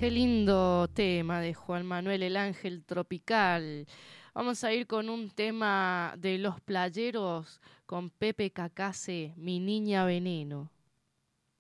Qué lindo tema de Juan Manuel el Ángel Tropical. Vamos a ir con un tema de Los Playeros con Pepe Cacase, Mi Niña Veneno.